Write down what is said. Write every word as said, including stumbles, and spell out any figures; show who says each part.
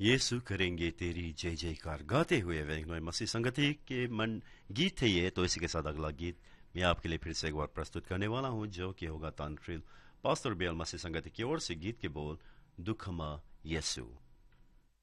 Speaker 1: यीशु करेंगे तेरी जय जयकार गाते हुए वैगनोय मसीह संगति के मन गीत थे ये। तो इसी के साथ अगला गीत मैं आपके लिए फिर से एक बार प्रस्तुत करने वाला हूं, जो कि होगा तानफ्रील पास्टर बेल मसीह संगति की ओर से। गीत के बोल दुखमा यीशु।